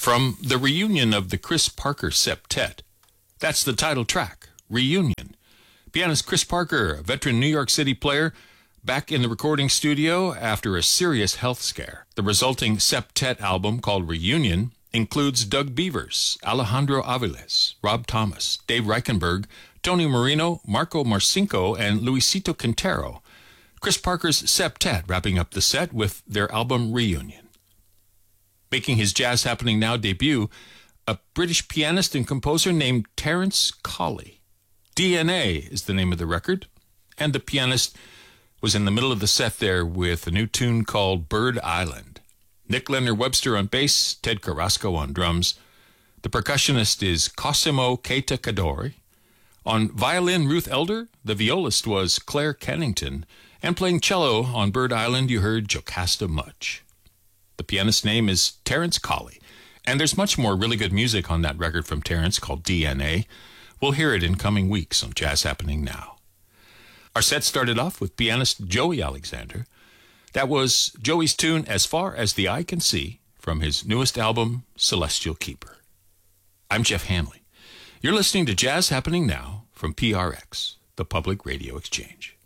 from the reunion of the Chris Parker Septet. That's the title track, Reunion. Pianist Chris Parker, a veteran New York City player, back in the recording studio after a serious health scare. The resulting septet album, called Reunion, includes Doug Beavers, Alejandro Aviles, Rob Thomas, Dave Reichenberg, Tony Marino, Marco Marcinko, and Luisito Quintero. Chris Parker's Septet wrapping up the set with their album Reunion. Making his Jazz Happening Now debut, a British pianist and composer named Terence Colley. DNA is the name of the record, and the pianist was in the middle of the set there with a new tune called Bird Island. Nick Leonard Webster on bass, Ted Carrasco on drums. The percussionist is Cosimo Keita Kadori. On violin, Ruth Elder. The violist was Claire Kennington. And playing cello on Bird Island, you heard Jocasta Mudge. The pianist's name is Terence Colley. And there's much more really good music on that record from Terence called DNA. We'll hear it in coming weeks on Jazz Happening Now. Our set started off with pianist Joey Alexander. That was Joey's tune As Far As the Eye Can See from his newest album, Celestial Keeper. I'm Jeff Hanley. You're listening to Jazz Happening Now from PRX, the Public Radio Exchange.